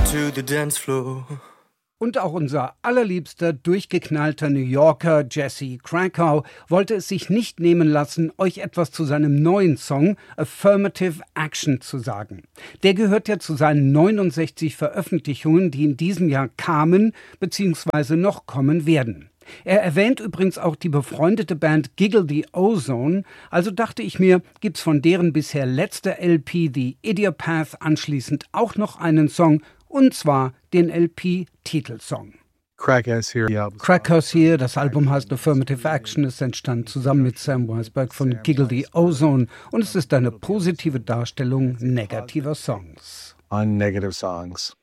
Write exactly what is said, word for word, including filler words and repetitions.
to the dance floor. Und auch unser allerliebster, durchgeknallter New Yorker Jesse Krakow wollte es sich nicht nehmen lassen, euch etwas zu seinem neuen Song Affirmative Action zu sagen. Der gehört ja zu seinen neunundsechzig Veröffentlichungen, die in diesem Jahr kamen bzw. noch kommen werden. Er erwähnt übrigens auch die befreundete Band Giggle the Ozone, also dachte ich mir, gibt's von deren bisher letzter L P The Idiopath anschließend auch noch einen Song, und zwar den L P-Titelsong. Krakow's Here. Krakow's Here, das Album heißt Affirmative Action, ist entstanden zusammen mit Sam Weisberg von Giggle the Ozone und es ist eine positive Darstellung negativer Songs. On negative songs.